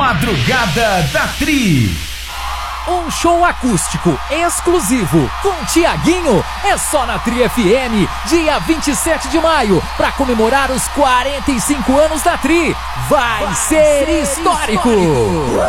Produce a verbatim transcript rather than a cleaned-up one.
Madrugada da Tri. Um show acústico exclusivo com Tiaguinho é só na Tri F M, dia vinte e sete de maio, para comemorar os quarenta e cinco anos da Tri. Vai, Vai ser, ser histórico! histórico.